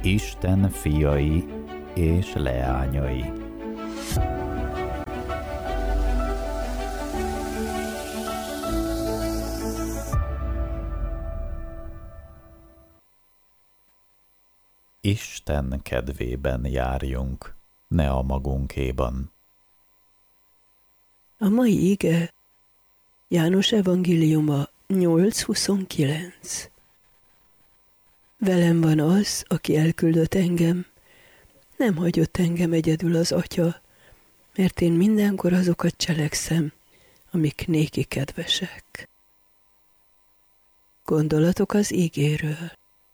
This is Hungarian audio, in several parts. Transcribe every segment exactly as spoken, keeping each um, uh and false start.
Isten fiai és leányai. Isten kedvében járjunk, ne a magunkéban. A mai ige János evangéliuma nyolc huszonkilenc. Velem van az, aki elküldött engem, nem hagyott engem egyedül az Atya, mert én mindenkor azokat cselekszem, amik néki kedvesek. Gondolatok az ígéről.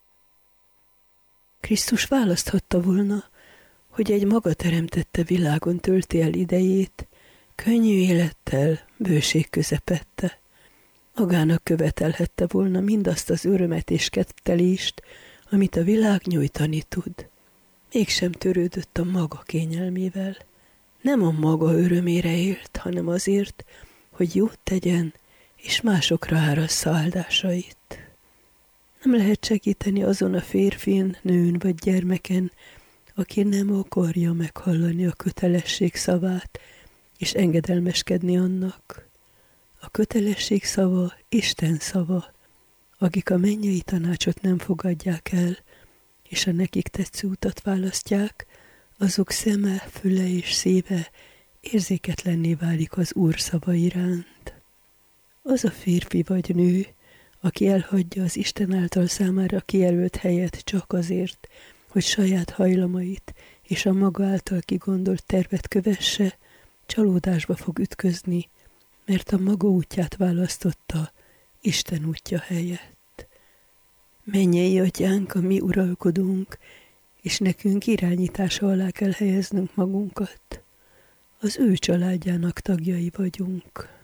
Krisztus választhatta volna, hogy egy maga teremtette világon tölti el idejét, könnyű élettel, bőség közepette. Magának követelhette volna mindazt az örömet és kedvtelést, amit a világ nyújtani tud. Mégsem törődött a maga kényelmével. Nem a maga örömére élt, hanem azért, hogy jót tegyen, és másokra árassza áldásait. Nem lehet segíteni azon a férfin, nőn vagy gyermeken, aki nem akarja meghallani a kötelesség szavát, és engedelmeskedni annak. A kötelesség szava Isten szava, akik a mennyei tanácsot nem fogadják el, és a nekik tetsző utat választják, azok szeme, füle és szíve érzéketlenné válik az Úr szava iránt. Az a férfi vagy nő, aki elhagyja az Isten által számára kijelölt helyet csak azért, hogy saját hajlamait és a maga által kigondolt tervet kövesse, csalódásba fog ütközni, mert a maga útját választotta Isten útja helyett. Mennyei Atyánk, a mi uralkodónk, és nekünk irányítása alá kell helyeznünk magunkat. Az ő családjának tagjai vagyunk.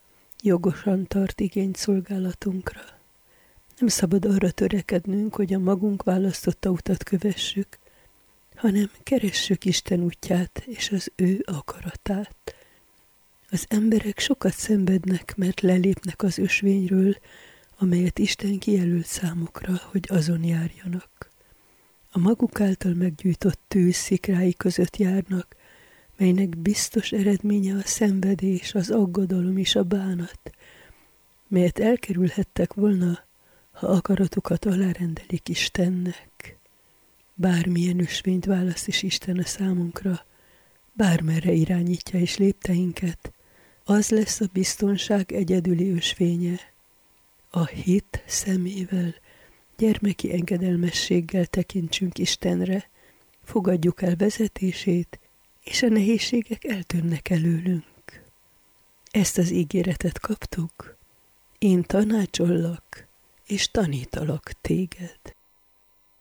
Jogosan tart igényt szolgálatunkra. Nem szabad arra törekednünk, hogy a magunk választotta utat kövessük, hanem keressük Isten útját és az ő akaratát. Az emberek sokat szenvednek, mert lelépnek az ösvényről, amelyet Isten kijelölt számukra, hogy azon járjanak. A maguk által meggyújtott tűz szikrái között járnak, melynek biztos eredménye a szenvedés, az aggodalom és a bánat, melyet elkerülhettek volna, ha akaratukat alárendelik Istennek. Bármilyen ösvényt választ is Isten a számunkra, bármerre irányítja is lépteinket, az lesz a biztonság egyedüli ösvénye. A hit szemével, gyermeki engedelmességgel tekintsünk Istenre, fogadjuk el vezetését, és a nehézségek eltűnnek előlünk. Ezt az ígéretet kaptuk, én tanácsollak, és tanítalak téged.